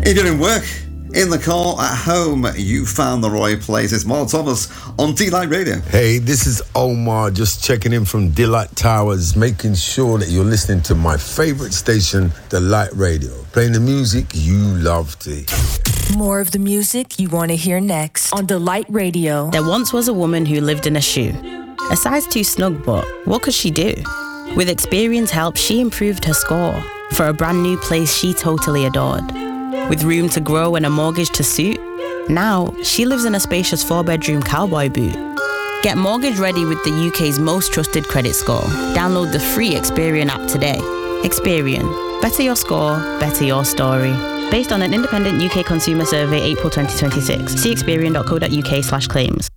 If you're in work, in the car, at home, you found the right place. It's Mark Thomas on Delight Radio. Hey, this is Omar, just checking in from Delight Towers, making sure that you're listening to my favorite station, Delight Radio, playing the music you love to hear. More of the music you want to hear next on Delight Radio. There once was a woman who lived in a shoe. A size too snug, but what could she do? With Experian help, she improved her score for a brand new place she totally adored. With room to grow and a mortgage to suit, now she lives in a spacious 4-bedroom cowboy boot. Get mortgage ready with the UK's most trusted credit score. Download the free Experian app today. Experian. Better your score, better your story. Based on an independent UK consumer survey, April 2026. See experian.co.uk/claims.